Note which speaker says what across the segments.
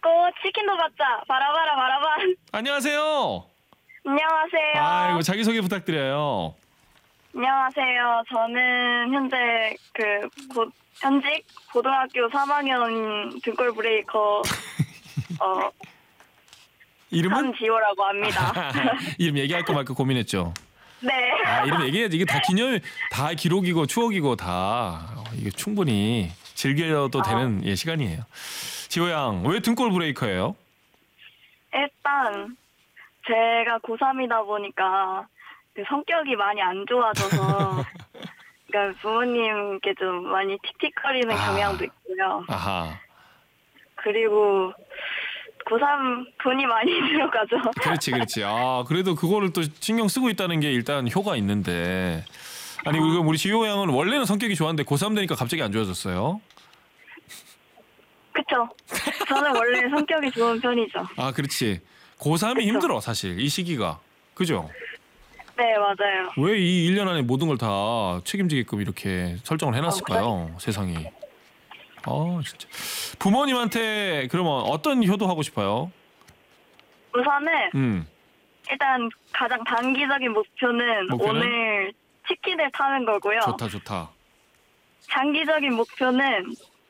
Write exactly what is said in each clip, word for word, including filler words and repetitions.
Speaker 1: 먹고 치킨도 받자. 바라바라 바라바.
Speaker 2: 안녕하세요.
Speaker 1: 안녕하세요.
Speaker 2: 아이고, 자기소개 부탁드려요.
Speaker 1: 안녕하세요. 저는 현재 그 고, 현직 고등학교 삼 학년 등골 브레이커 어
Speaker 2: 이름은?
Speaker 1: 한지호라고 합니다.
Speaker 2: 이름 얘기할까 말까 고민했죠.
Speaker 1: 네.
Speaker 2: 아, 이름 얘기해야지. 이게 다 기념, 다 기록이고 추억이고 다 이게 충분히 즐겨도 되는 예, 시간이에요. 지호 양, 왜 등골 브레이커예요?
Speaker 1: 일단 제가 고삼이다 보니까 그 성격이 많이 안 좋아져서 그러니까 부모님께 좀 많이 틱틱거리는
Speaker 2: 아.
Speaker 1: 경향도 있고요.
Speaker 2: 아하.
Speaker 1: 그리고 고삼 돈이 많이 들어가죠.
Speaker 2: 그렇지, 그렇지. 아, 그래도 그거를 또 신경 쓰고 있다는 게 일단 효가 있는데. 아니, 우리, 우리 지호 양은 원래는 성격이 좋았는데 고삼 되니까 갑자기 안 좋아졌어요?
Speaker 1: 그쵸. 저는 원래 성격이 좋은 편이죠.
Speaker 2: 아, 그렇지. 고삼이
Speaker 1: 그쵸.
Speaker 2: 힘들어, 사실. 이 시기가. 그죠?
Speaker 1: 네, 맞아요.
Speaker 2: 왜 이 일 년 안에 모든 걸 다 책임지게끔 이렇게 설정을 해놨을까요? 세상이. 아, 진짜. 부모님한테 그러면 어떤 효도하고 싶어요?
Speaker 1: 우선은
Speaker 2: 음.
Speaker 1: 일단 가장 단기적인 목표는,
Speaker 2: 목표는?
Speaker 1: 오늘 치킨을 타는 거고요.
Speaker 2: 좋다, 좋다.
Speaker 1: 장기적인 목표는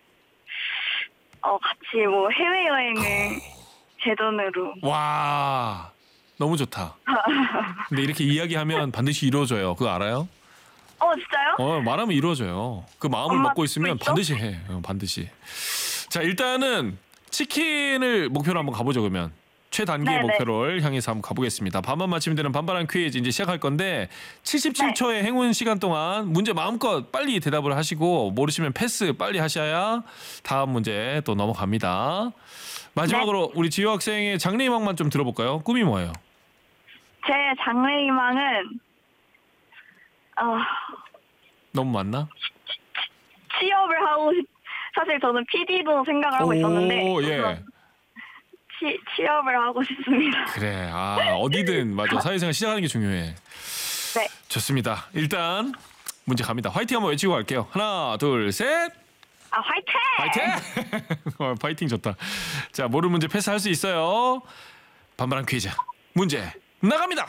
Speaker 1: 어 같이 뭐 해외여행을 제 돈으로.
Speaker 2: 와, 너무 좋다. 근데 이렇게 이야기하면 반드시 이루어져요. 그거 알아요?
Speaker 1: 어 진짜요?
Speaker 2: 어, 말하면 이루어져요. 그 마음을
Speaker 1: 엄마
Speaker 2: 먹고 있으면
Speaker 1: 듣고 있어?
Speaker 2: 반드시 해. 어, 반드시. 자, 일단은 치킨을 목표로 한번 가보죠, 그러면. 최단계
Speaker 1: 네네.
Speaker 2: 목표를 향해서 한번 가보겠습니다. 반만 맞히면 되는 반반한 퀴즈 이제 시작할 건데 칠십칠 초의 행운 시간 동안 문제 마음껏 빨리 대답을 하시고 모르시면 패스 빨리 하셔야 다음 문제 또 넘어갑니다. 마지막으로 우리 지효 학생의 장래희망만 좀 들어볼까요? 꿈이 뭐예요?
Speaker 1: 제 장래희망은 어
Speaker 2: 너무 많나?
Speaker 1: 취업을 하고 싶. 사실 저는 피디도 생각을 하고 있었는데
Speaker 2: 오, 예.
Speaker 1: 취, 취업을 하고 싶습니다.
Speaker 2: 그래. 아, 어디든 맞아. 사회생활 시작하는 게 중요해.
Speaker 1: 네.
Speaker 2: 좋습니다. 일단 문제 갑니다. 화이팅 한번 외치고 갈게요. 하나, 둘, 셋.
Speaker 1: 아 화이팅!
Speaker 2: 파이팅! 어, 파이팅 좋다. 자, 모르는 문제 패스할 수 있어요. 반반한 퀴즈. 문제 나갑니다.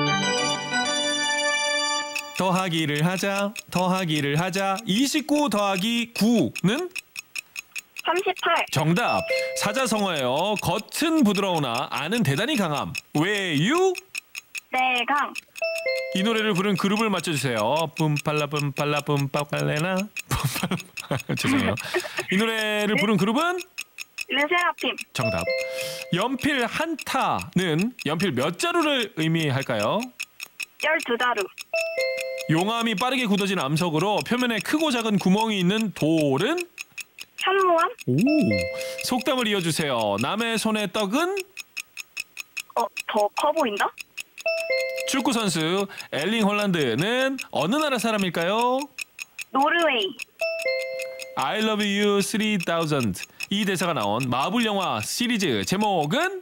Speaker 2: 더하기를 하자. 더하기를 하자. 이십구 더하기 구는?
Speaker 1: 삼십팔.
Speaker 2: 정답. 사자성어예요. 겉은 부드러우나 안은 대단히 강함. 왜유?
Speaker 1: 내강.
Speaker 2: 이 노래를 부른 그룹을 맞춰주세요. 뿜팔라 뿜팔라 뿜빠팔레나 뿜팔라. 죄송해요. 이 노래를 부른 그룹은?
Speaker 1: 르세라핌.
Speaker 2: 정답. 연필 한 타는 연필 몇 자루를 의미할까요?
Speaker 1: 열두 자루.
Speaker 2: 용암이 빠르게 굳어진 암석으로 표면에 크고 작은 구멍이 있는 돌은?
Speaker 1: 현무암.
Speaker 2: 오. 속담을 이어주세요. 남의 손에 떡은?
Speaker 1: 어 더 커 보인다?
Speaker 2: 축구 선수 엘링 홀란드는 어느 나라 사람일까요?
Speaker 1: 노르웨이.
Speaker 2: I love you 삼천. 이 대사가 나온 마블 영화 시리즈 제목은?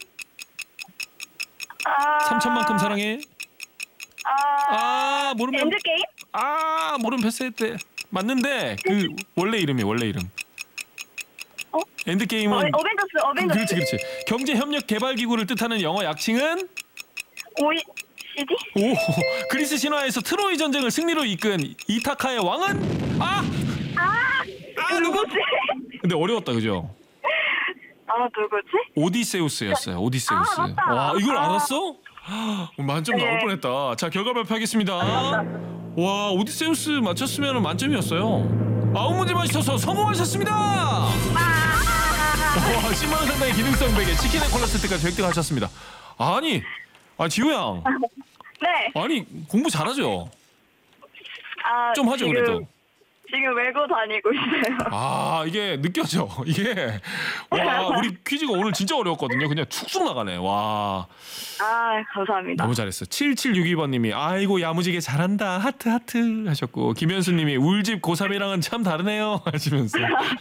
Speaker 1: 아
Speaker 2: 삼천만큼 사랑해.
Speaker 1: 아,
Speaker 2: 아, 모르면
Speaker 1: 엔드게임?
Speaker 2: 아, 모르면 패스했대. 맞는데 그 원래 이름이 원래 이름.
Speaker 1: 어?
Speaker 2: 엔드 게임은
Speaker 1: 어, 어벤져스 어벤져스.
Speaker 2: 그렇지, 그렇지. 경제 협력 개발 기구를 뜻하는 영어 약칭은?
Speaker 1: 오이시디?
Speaker 2: 오, 그리스 신화에서 트로이 전쟁을 승리로 이끈 이타카의 왕은? 아,
Speaker 1: 아,
Speaker 2: 아, 누구?
Speaker 1: 누구지?
Speaker 2: 근데 어려웠다, 그죠?
Speaker 1: 아 누구지?
Speaker 2: 오디세우스였어요. 오디세우스.
Speaker 1: 아, 맞다.
Speaker 2: 와, 이걸
Speaker 1: 아.
Speaker 2: 알았어? 만점 나올
Speaker 1: 네.
Speaker 2: 뻔했다. 자, 결과 발표하겠습니다. 와, 오디세우스 맞췄으면 만점이었어요. 아홉 문제 맞춰서 성공하셨습니다. 와, 십만 원 상당의 기능성 베개 치킨의 콜라 세트까지 획득하셨습니다. 아니, 아 지호 양,
Speaker 1: 네.
Speaker 2: 아니 공부 잘하죠?
Speaker 1: 아,
Speaker 2: 좀 하죠,
Speaker 1: 지금,
Speaker 2: 그래도.
Speaker 1: 지금 외고 다니고 있어요.
Speaker 2: 아, 이게 느껴져. 이게 와, 우리 퀴즈가 오늘 진짜 어려웠거든요. 그냥 툭툭 나가네. 와,
Speaker 1: 아 감사합니다.
Speaker 2: 너무 잘했어. 칠칠육이 번님이 아이고 야무지게 잘한다 하트 하트 하셨고, 김현수님이 울집 고삼이랑은 참 다르네요 하시면서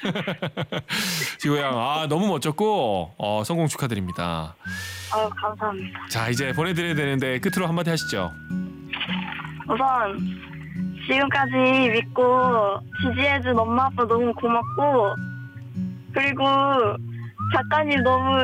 Speaker 2: 지호 양, 아 너무 멋졌고 어, 성공 축하드립니다.
Speaker 1: 아 감사합니다.
Speaker 2: 자, 이제 보내드려야 되는데 끝으로 한마디 하시죠.
Speaker 1: 우선 지금까지 믿고 지지해준 엄마 아빠 너무 고맙고, 그리고 작가님 너무